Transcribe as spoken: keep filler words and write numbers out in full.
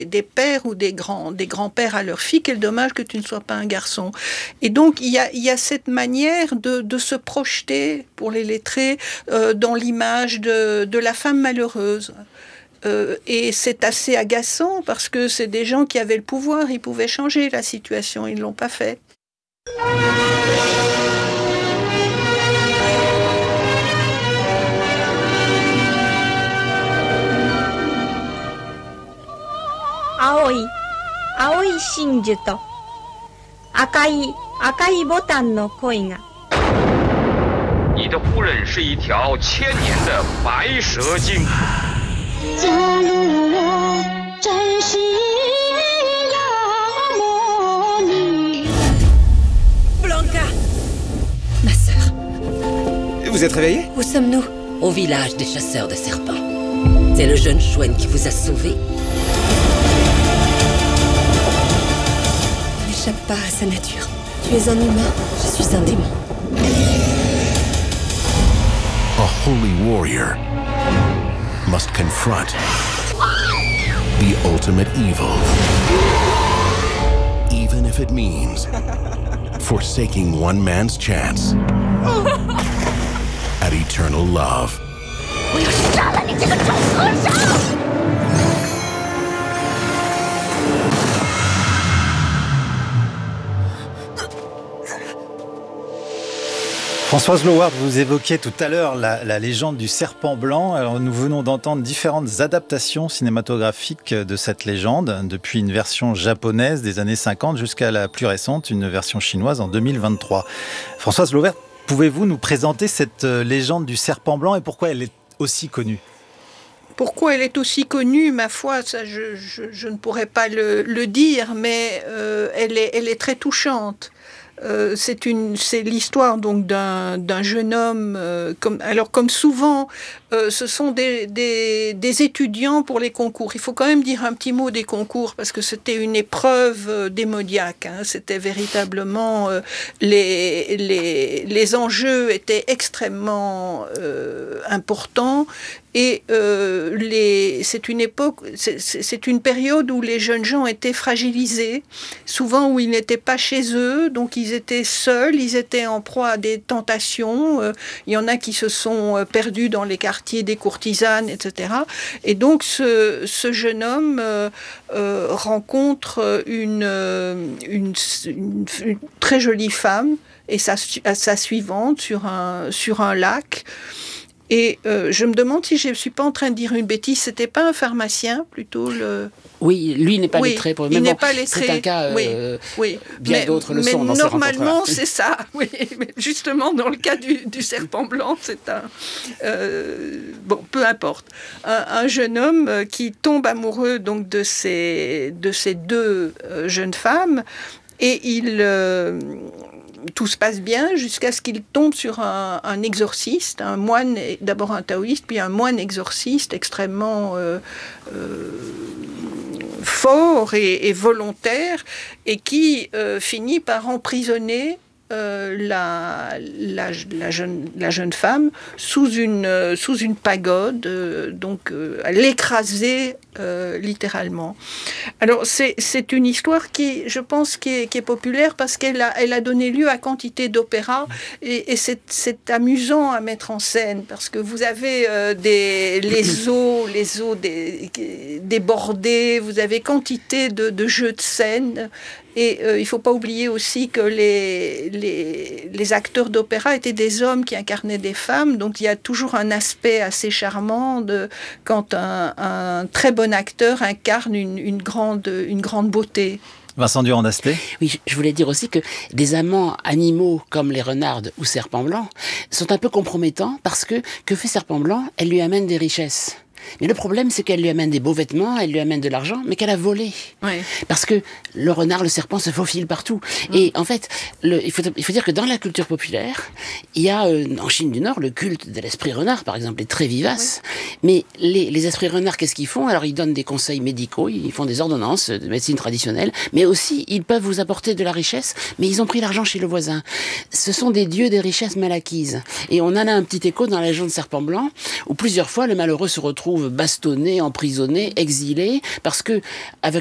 des pères ou des grands, des grands-pères à leur fille, quel dommage que tu ne sois pas un garçon. Et donc, il y a, il y a cette manière de, de se projeter, pour les lettrés, euh, dans l'image de, de la femme malheureuse. Euh, et c'est assez agaçant, parce que c'est des gens qui avaient le pouvoir, ils pouvaient changer la situation, ils ne l'ont pas fait. Aoi, aoi shinju to akai, akai botan no koi ga. 你的夫人是一条千年的白蛇精。 假如我真是la魔女。 Blanca, ma sœur. Vous êtes réveillée? Où sommes-nous? Au village des chasseurs de serpents. C'est le jeune chouette qui vous a sauvé. N'échappe pas à sa nature. Tu es un humain, je suis un démon. A holy warrior must confront the ultimate evil, even if it means forsaking one man's chance at eternal love. 我要杀了你这个臭和尚！ Françoise Loward, vous évoquiez tout à l'heure la, la légende du serpent blanc. Alors, nous venons d'entendre différentes adaptations cinématographiques de cette légende, depuis une version japonaise des années cinquante jusqu'à la plus récente, une version chinoise en deux mille vingt-trois. Françoise Loward, pouvez-vous nous présenter cette légende du serpent blanc et pourquoi elle est aussi connue ? Pourquoi elle est aussi connue, ma foi, ça, je, je, je ne pourrais pas le, le dire, mais euh, elle, est, elle est très touchante. Euh, c'est, une, c'est l'histoire donc d'un, d'un jeune homme. Euh, comme, alors comme souvent, euh, ce sont des, des, des étudiants pour les concours. Il faut quand même dire un petit mot des concours parce que c'était une épreuve euh, démoniaque. Hein. C'était véritablement euh, les, les, les enjeux étaient extrêmement euh, importants. Et euh, les, c'est une époque, c'est, c'est une période où les jeunes gens étaient fragilisés, souvent où ils n'étaient pas chez eux, donc ils étaient seuls, ils étaient en proie à des tentations. Euh, il y en a qui se sont perdus dans les quartiers des courtisanes, et cetera. Et donc ce, ce jeune homme euh, euh, rencontre une, une, une, une très jolie femme et sa, sa suivante sur un, sur un lac. Et euh, je me demande si je ne suis pas en train de dire une bêtise. C'était pas un pharmacien, plutôt le... Oui, lui n'est pas oui, lettré. Pour... il mais n'est bon, pas lettré. C'est un cas, euh, oui, oui. bien mais, d'autres le mais sont dans ces rencontres-là. normalement, c'est ça. Oui, mais justement, dans le cas du, du serpent blanc, c'est un... Euh, bon, peu importe. Un, un jeune homme qui tombe amoureux donc, de, ces, de ces deux euh, jeunes femmes et il... Euh, tout se passe bien jusqu'à ce qu'il tombe sur un, un exorciste, un moine, d'abord un taoïste, puis un moine exorciste extrêmement euh, euh, fort et, et volontaire, et qui euh, finit par emprisonner euh, la, la, la, jeune, la jeune femme sous une, euh, sous une pagode, euh, donc euh, à l'écraser euh, littéralement. Alors c'est, c'est une histoire qui, je pense, qui est, qui est populaire parce qu'elle a, elle a donné lieu à quantité d'opéras et, et c'est, c'est amusant à mettre en scène parce que vous avez euh, des, les eaux, les eaux des, débordées, vous avez quantité de, de jeux de scène. Et euh, il ne faut pas oublier aussi que les, les, les acteurs d'opéra étaient des hommes qui incarnaient des femmes, donc il y a toujours un aspect assez charmant de, quand un, un très bon acteur incarne une, une, grande, une grande beauté. Vincent Durand-Dasté. Oui, je voulais dire aussi que des amants animaux comme les renardes ou serpents blancs sont un peu compromettants parce que, que fait Serpent Blanc? Elle lui amène des richesses. Mais le problème, c'est qu'elle lui amène des beaux vêtements, elle lui amène de l'argent, mais qu'elle a volé. Ouais. Parce que le renard, le serpent se faufile partout. Mmh. Et en fait, le, il, faut, il faut dire que dans la culture populaire, il y a euh, en Chine du Nord le culte de l'esprit renard, par exemple, est très vivace. Ouais. Mais les, les esprits renards, qu'est-ce qu'ils font? Alors, ils donnent des conseils médicaux, ils font des ordonnances de médecine traditionnelle, mais aussi, ils peuvent vous apporter de la richesse, mais ils ont pris l'argent chez le voisin. Ce sont des dieux des richesses mal acquises. Et on en a un petit écho dans la légende Serpent Blanc, où plusieurs fois, le malheureux se retrouve retrouve bastonné, emprisonné, exilé, parce que avec